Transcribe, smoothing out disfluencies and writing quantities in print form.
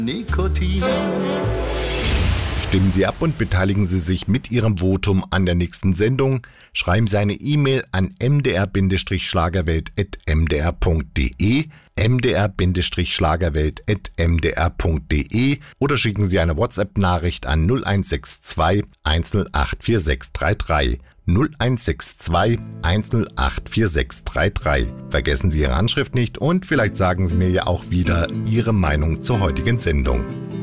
Nikotin. Stimmen Sie ab und beteiligen Sie sich mit Ihrem Votum an der nächsten Sendung. Schreiben Sie eine E-Mail an mdr-schlagerwelt@mdr.de, mdr-schlagerwelt@mdr.de oder schicken Sie eine WhatsApp-Nachricht an 0162 108 4633. 0162 108 4633. Vergessen Sie Ihre Anschrift nicht und vielleicht sagen Sie mir ja auch wieder Ihre Meinung zur heutigen Sendung.